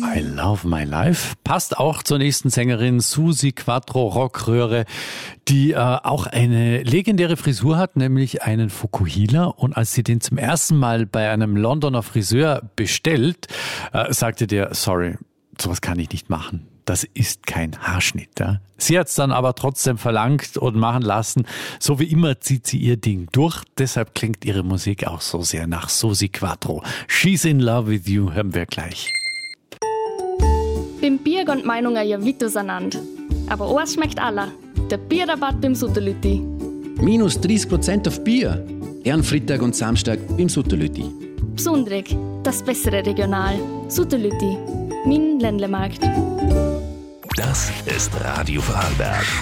I Love My Life passt auch zur nächsten Sängerin Suzi Quatro, Rockröhre, die auch eine legendäre Frisur hat, nämlich einen Fukuhila. Und als sie den zum ersten Mal bei einem Londoner Friseur bestellt, sagte der, sorry, sowas kann ich nicht machen. Das ist kein Haarschnitt. Ja? Sie hat es dann aber trotzdem verlangt und machen lassen. So wie immer zieht sie ihr Ding durch. Deshalb klingt ihre Musik auch so sehr nach Suzi Quatro. She's in Love with You hören wir gleich. Beim Bier gehen die Meinungen ja weit auseinander. Aber eins schmeckt aller. Der Bierrabatt beim Sutterlütti. Minus 30% auf Bier. Ehrenfreitag und Samstag beim Sutterlütti. Besonderig, das bessere Regional. Sutterlütti, mein Ländlemarkt. Das ist Radio Vorarlberg.